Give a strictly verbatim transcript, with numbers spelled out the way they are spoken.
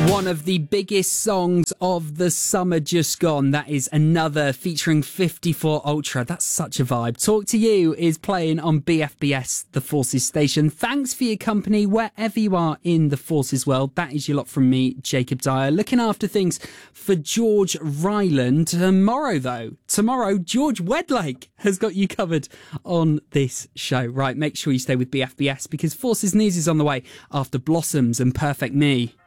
One of the biggest songs of the summer just gone. That is Another featuring fifty-four Ultra. That's such a vibe. Talk to You is playing on B F B S, the Forces station. Thanks for your company wherever you are in the Forces world. That is your lot from me, Jacob Dyer. Looking after things for George Ryland. Tomorrow, though, tomorrow, George Wedlake has got you covered on this show. Right, make sure you stay with B F B S because Forces News is on the way after Blossoms and Perfect Me.